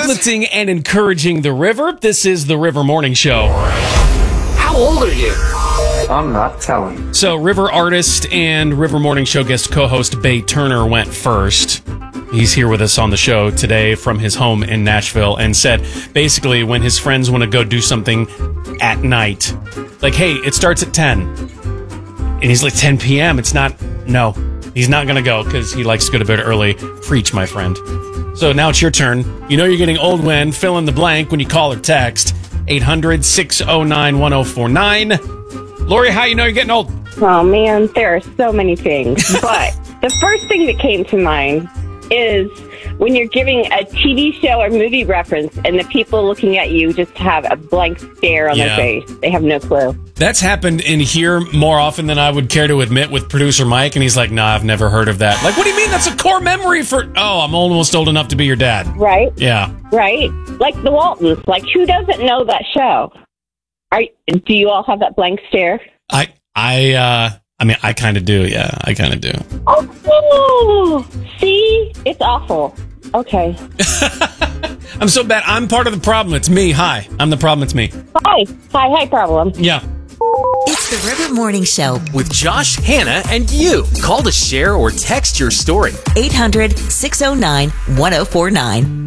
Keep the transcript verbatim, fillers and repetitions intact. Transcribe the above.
uplifting and encouraging the river. This is the River Morning Show. How old are you? I'm not telling. So, River artist and River Morning Show guest co-host Bay Turner went first. He's here with us on the show today from his home in Nashville and said basically when his friends want to go do something at night, like, hey, it starts at ten. And he's like, ten p.m. It's not, no, he's not going to go because he likes to go to bed early. Preach, my friend. So now it's your turn. You know you're getting old when, fill in the blank when you call or text. eight hundred, six oh nine, one oh four nine. Lori, how you know you're getting old? Oh, man, there are so many things. But the first thing that came to mind is when you're giving a T V show or movie reference and the people looking at you just have a blank stare on Yeah. their face. They have no clue. That's happened in here more often than I would care to admit with producer Mike, and he's like, nah, I've never heard of that. Like, what do you mean? That's a core memory for... Oh, I'm almost old enough to be your dad. Right? Yeah. Right? Like the Waltons. Like, who doesn't know that show? Are Do you all have that blank stare? I, I, uh... I mean, I kind of do, yeah. I kind of do. Oh, see? It's awful. Okay. I'm so bad. I'm part of the problem. It's me. Hi. I'm the problem. It's me. Hi. Hi, hi, problem. Yeah. It's the River Morning Show. With Josh, Hannah, and you. Call to share or text your story. eight hundred, six oh nine, one oh four nine.